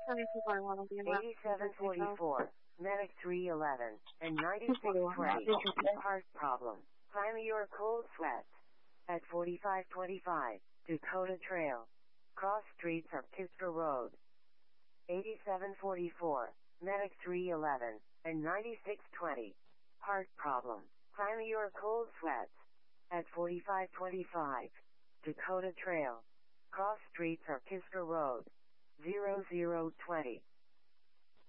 8744, Medic 311, and 9620, heart problem, climb your cold sweat. At 4525, Dakota Trail, cross streets of Kisker Road. 8744, Medic 311, and 9620, heart problem, climb your cold sweat. At 4525, Dakota Trail, cross streets of Kisker Road. 0020.